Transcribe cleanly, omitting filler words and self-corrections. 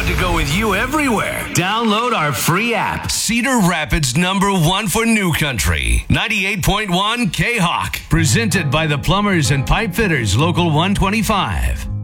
to go with you everywhere. Download our free app. Cedar Rapids #1 for New Country. 98.1 K-Hawk. Presented by the Plumbers and Pipe Fitters, Local 125.